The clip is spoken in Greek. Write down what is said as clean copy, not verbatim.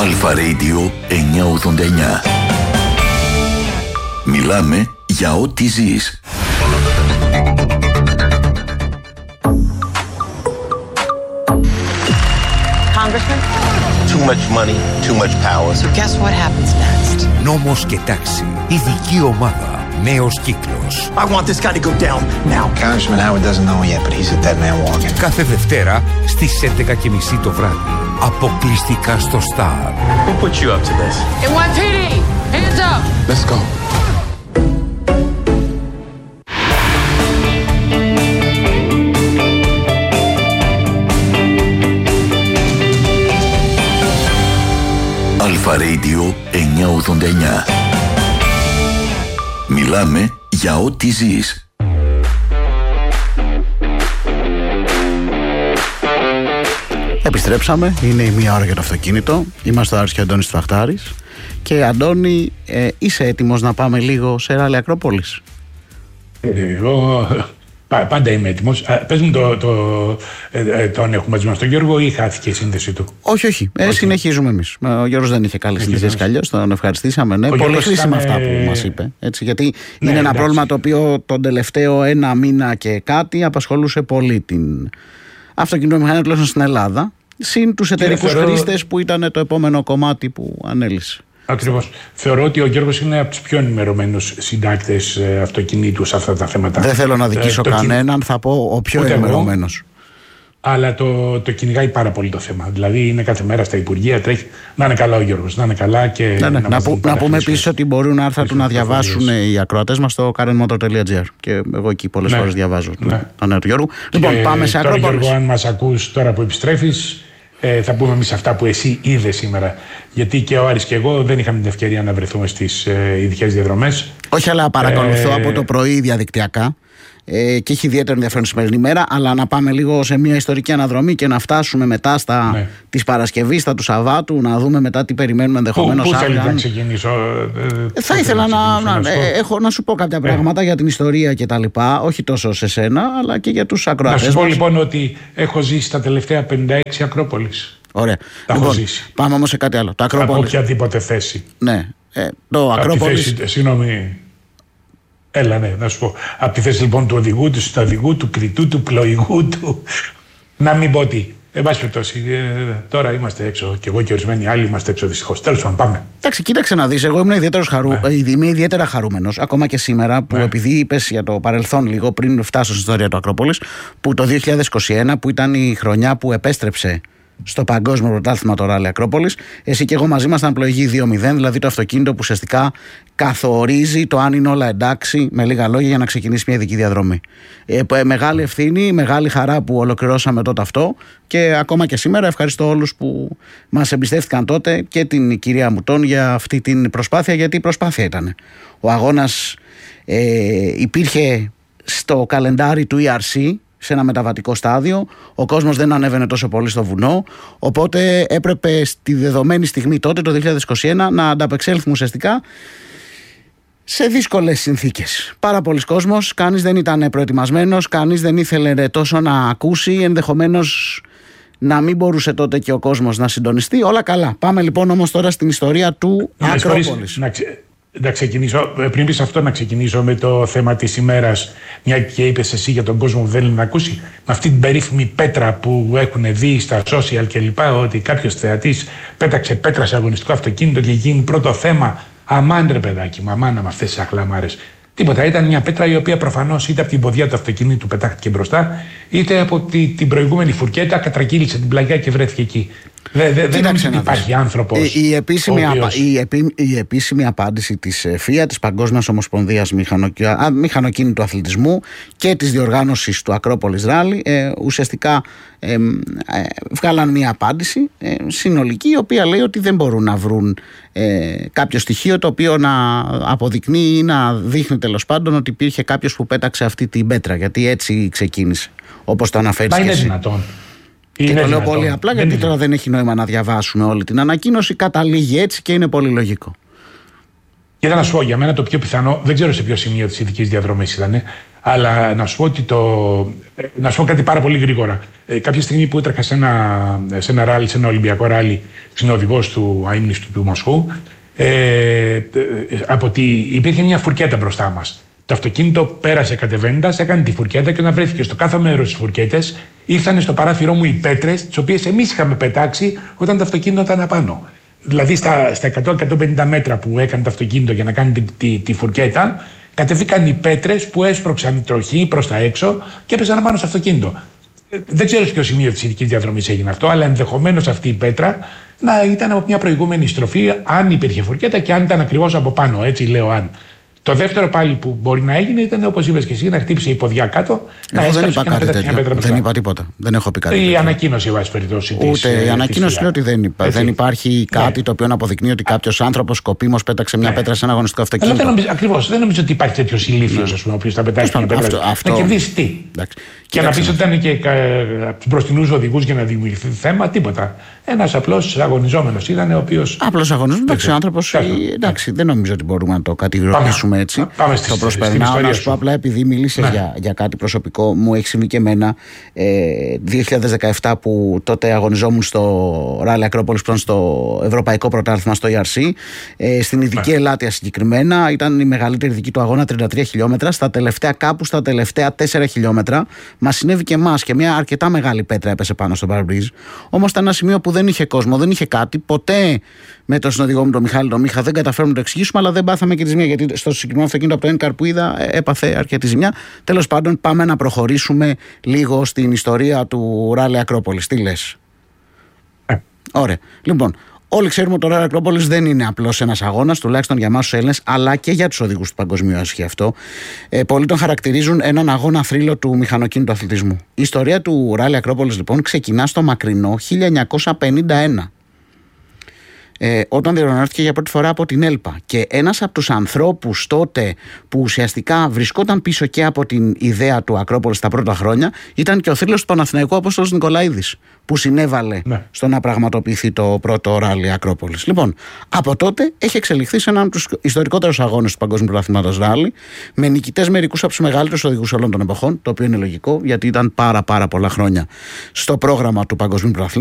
Αλφα Radio 989. Μιλάμε για ό,τι ζεις. Congressman? Too much money, too much power. So guess what happens next? Νόμος και τάξη. Ειδική ομάδα. Νέος κύκλος. I want this guy to go down now. Congressman Howard doesn't know yet, but he's a dead man walking. Κάθε Δευτέρα στις 11:30 το βράδυ. Αποκλειστικά στο Star. Who put you up to this? NYPD! Hands up! Let's go. Αλφα Radio 989. Μιλάμε για ό,τι ζεις. Επιστρέψαμε, είναι η μία ώρα για το αυτοκίνητο. Είμαστε ο Άρης και ο Αντώνης Τραχτάρης. Και Αντώνη, είσαι έτοιμος να πάμε λίγο σε ράλι Ακρόπολης? Εγώ πάντα είμαι έτοιμος. Πες μου, τον έχουμε μαζί μας τον Γιώργο ή χάθηκε η σύνδεση του? Όχι. Συνεχίζουμε εμείς. Ο Γιώργος δεν είχε καλή σύνδεση κι αλλιώς. Τον ευχαριστήσαμε. Ναι. Πολύ χρήσιμα αυτά που μας είπε. Έτσι, γιατί είναι ένα πρόβλημα το οποίο τον τελευταίο 1 μήνα και κάτι απασχολούσε πολύ την αυτοκινητομηχανία, τουλάχιστον στην Ελλάδα. Συν τους εταιρικούς χρήστες που ήταν το επόμενο κομμάτι που ανέλησε. Ακριβώς. Θεωρώ ότι ο Γιώργος είναι από τους πιο ενημερωμένους συντάκτες αυτοκινήτου σε αυτά τα θέματα. Δεν θέλω να δικήσω κανέναν, θα πω ο πιο ενημερωμένος. Αλλά το κυνηγάει πάρα πολύ το θέμα. Δηλαδή είναι κάθε μέρα στα Υπουργεία, τρέχει. Να είναι καλά ο Γιώργος, να είναι καλά και. Να πούμε επίσης ότι μπορούν να έρθουν να διαβάσουν οι ακροατές μας στο karenmotor.gr. Και εγώ εκεί πολλές φορές διαβάζω το νέο του Γιώργου. Λοιπόν, πάμε σε Ακρόπολη. Γιώργο, αν μας ακούς τώρα που επιστρέφεις, θα πούμε εμείς αυτά που εσύ είδες σήμερα. Γιατί και ο Άρης και εγώ δεν είχαμε την ευκαιρία να βρεθούμε στις ειδικές διαδρομές. Όχι, αλλά παρακολουθώ από το πρωί διαδικτυακά. Και έχει ιδιαίτερο ενδιαφέρον τη σημερινή μέρα, αλλά να πάμε λίγο σε μια ιστορική αναδρομή και να φτάσουμε μετά της Παρασκευής, του Σαββάτου, να δούμε μετά τι περιμένουμε ενδεχομένως. Πού θέλεις να ξεκινήσω? Θα ήθελα να σου πω κάποια πράγματα για την ιστορία και τα λοιπά, όχι τόσο σε σένα, αλλά και για τους ακροατές. Να σου πω λοιπόν ότι έχω ζήσει τα τελευταία 56 Ακρόπολης. Ωραία. Λοιπόν, πάμε όμως σε κάτι άλλο. Το Ακρόπολης. Από οποιαδήποτε θέση. Ναι. Το Ακρόπολης. Συγγνώμη. Έλα, ναι, να σου πω. Από τη θέση λοιπόν του οδηγού, του συνταδηγού, του κριτού, του πλοηγού, του. Να μην πω τι. Εν πάση περιπτώσει, τώρα είμαστε έξω και εγώ και ορισμένοι άλλοι είμαστε έξω δυστυχώς. Τέλος πάντων, πάμε. Εντάξει, κοίταξε να δεις. Εγώ είμαι ιδιαίτερα χαρούμενος, ακόμα και σήμερα, που επειδή είπες για το παρελθόν λίγο πριν φτάσω στην ιστορία του Ακρόπολης, που το 2021, που ήταν η χρονιά που επέστρεψε στο παγκόσμιο πρωτάθλημα το Ράλι Ακρόπολης, εσύ και εγώ μαζί ήμασταν πλοηγοί 2-0, δηλαδή το αυτοκίνητο που ουσιαστικά καθορίζει το αν είναι όλα εντάξει, με λίγα λόγια, για να ξεκινήσει μια ειδική διαδρομή. Μεγάλη ευθύνη, μεγάλη χαρά που ολοκληρώσαμε τότε αυτό και ακόμα και σήμερα ευχαριστώ όλους που μας εμπιστεύτηκαν τότε και την κυρία Μουτών για αυτή την προσπάθεια, γιατί η προσπάθεια ήταν. Ο αγώνας υπήρχε στο καλεντάρι του ERC, σε ένα μεταβατικό στάδιο, ο κόσμος δεν ανέβαινε τόσο πολύ στο βουνό, οπότε έπρεπε στη δεδομένη στιγμή τότε, το 2021, να ανταπεξέλθουμε ουσιαστικά σε δύσκολες συνθήκες. Πάρα πολλοί κόσμος, κανείς δεν ήταν προετοιμασμένος, κανείς δεν ήθελε τόσο να ακούσει, ενδεχομένως να μην μπορούσε τότε και ο κόσμος να συντονιστεί. Όλα καλά. Πάμε λοιπόν όμως τώρα στην ιστορία του Ακρόπολης. Να ξεκινήσω, πριν πεις αυτό, να ξεκινήσω με το θέμα της ημέρας, μια και είπες εσύ για τον κόσμο που δεν θέλει να ακούσει, με αυτή την περίφημη πέτρα που έχουν δει στα social κλπ. Ότι κάποιος θεατής πέταξε πέτρα σε αγωνιστικό αυτοκίνητο και γίνει πρώτο θέμα. Αμάν ρε παιδάκι μου, αμάν με αυτές τις αχλαμάρες. Τίποτα, ήταν μια πέτρα η οποία προφανώς είτε από την ποδιά του αυτοκινήτου πετάχτηκε μπροστά, είτε από την προηγούμενη φουρκέτα κατρακύλησε την πλαγιά και βρέθηκε εκεί. Δεν νομίζω ότι υπάρχει άνθρωπος. Η επίσημη απάντηση της FIA, της Παγκόσμιας Ομοσπονδίας Μηχανοκίνητου Αθλητισμού και της διοργάνωσης του Ακρόπολης Ράλι, ουσιαστικά βγάλαν μια απάντηση συνολική, η οποία λέει ότι δεν μπορούν να βρουν κάποιο στοιχείο το οποίο να αποδεικνύει ή να δείχνει τέλος πάντων ότι υπήρχε κάποιος που πέταξε αυτή την πέτρα, γιατί έτσι ξεκίνησε, όπως το αναφέρεις και εσύ. Δυνατόν. Και το λέω πολύ απλά, γιατί τώρα δεν έχει νόημα να διαβάσουμε όλη την ανακοίνωση. Καταλήγει έτσι και είναι πολύ λογικό. Και να σου πω, για μένα το πιο πιθανό, δεν ξέρω σε ποιο σημείο της ειδικής διαδρομής ήταν, Αλλά να σου πω να σου πω κάτι πάρα πολύ γρήγορα. Κάποια στιγμή που έτρεχα σε ένα ράλι, σε ένα Ολυμπιακό ράλι, συνοδηγός του αείμνηστου του Μοσχού, υπήρχε μια φουρκέτα μπροστά μας. Το αυτοκίνητο πέρασε κατεβαίνοντας, έκανε τη φουρκέτα και όταν βρέθηκε στο κάθε μέρος της φουρκέτες, ήρθαν στο παράθυρό μου οι πέτρες, τις οποίες εμείς είχαμε πετάξει όταν το αυτοκίνητο ήταν απάνω. Δηλαδή στα 100-150 μέτρα που έκανε το αυτοκίνητο για να κάνει τη φουρκέτα, κατεβήκαν οι πέτρες που έσπρωξαν τροχή προς τα έξω και έπεσαν πάνω στο αυτοκίνητο. Δεν ξέρω σε ποιο σημείο της ειδικής διαδρομής έγινε αυτό, αλλά ενδεχομένως αυτή η πέτρα να ήταν από μια προηγούμενη στροφή, αν υπήρχε φουρκέτα και αν ήταν ακριβώς από πάνω. Έτσι λέω αν. Το δεύτερο πάλι που μπορεί να έγινε ήταν, όπως είπες και εσύ, να χτύπησε η ποδιά κάτω. Εγώ δεν είπα κάτι τέτοιο. Δεν είπα τίποτα. Δεν έχω πει κάτι τέτοιο. Η ανακοίνωση, βάση περιπτώσει. Ούτε η ανακοίνωση λέει ότι δεν υπάρχει κάτι το οποίο να αποδεικνύει ότι κάποιος άνθρωπος σκοπίμως πέταξε μια πέτρα σε ένα αγωνιστικό αυτοκίνητο. Ακριβώς. Δεν νομίζω ότι υπάρχει τέτοιος ηλίθιος, ο οποίος θα πετάξει μια πέτρα. Να κερδίσει τι. Και να πει ότι ήταν και από τους μπροστινούς οδηγούς για να δημιουργηθεί θέμα, τίποτα. Ένας απλός αγωνιζόμενος ήταν, ο οποίος. Απλός αγωνιζόμενος, εντάξει, ο άνθρωπος. Εντάξει, δεν νομίζω ότι μπορούμε να το κατηγορήσουμε έτσι. Το προσπερνάω να σου πω απλά επειδή μίλησε για κάτι προσωπικό. Μου έχει συμβεί και εμένα 2017 που τότε αγωνιζόμουν στο Ράλι Ακρόπολης, στο Ευρωπαϊκό Πρωτάθλημα στο ERC. Στην Ειδική Ελάτια συγκεκριμένα. Ήταν η μεγαλύτερη δική του αγώνα, 33 χιλιόμετρα. Στα τελευταία 4 χιλιόμετρα. Μας συνέβη και εμάς και μια αρκετά μεγάλη πέτρα έπεσε πάνω στο Παρμπρίζ. Όμως ήταν ένα σημείο που δεν είχε κόσμο, δεν είχε κάτι. Ποτέ με τον συνοδηγό μου, τον Μιχάλη τον Μίχα, δεν καταφέρουμε να το εξηγήσουμε, αλλά δεν πάθαμε και τη ζημιά. Γιατί στο συγκεκριμένο αυτοκίνητο από το N-Car που είδα έπαθε αρκετή ζημιά. Τέλος πάντων, πάμε να προχωρήσουμε λίγο στην ιστορία του Ράλι Ακρόπολης. Τι λες? Ωραία. Λοιπόν. Όλοι ξέρουμε ότι το Ράλι Ακρόπολης δεν είναι απλώς ένας αγώνας, τουλάχιστον για εμάς τους Έλληνες, αλλά και για τους οδηγούς του παγκοσμίου ισχύει αυτό. Πολλοί τον χαρακτηρίζουν έναν αγώνα θρύλο του μηχανοκίνητου αθλητισμού. Η ιστορία του Ράλι Ακρόπολης λοιπόν ξεκινά στο μακρινό 1951. Όταν διοργανώθηκε για πρώτη φορά από την ΕΛΠΑ. Και ένας από τους ανθρώπους τότε που ουσιαστικά βρισκόταν πίσω και από την ιδέα του Ακρόπολης τα πρώτα χρόνια ήταν και ο θρύλος του Παναθηναϊκού Απόστολος Νικολαίδης, που συνέβαλε στο να πραγματοποιηθεί το πρώτο Ράλι Ακρόπολης. Λοιπόν, από τότε έχει εξελιχθεί σε έναν από τους ιστορικότερους αγώνες του Παγκόσμιου Πρωταθλήματος Ράλι, με νικητές μερικούς από τους μεγαλύτερους οδηγούς όλων των εποχών, το οποίο είναι λογικό γιατί ήταν πάρα πολλά χρόνια στο πρόγραμμα του Παγκοσμίου Πρωταθλήματος.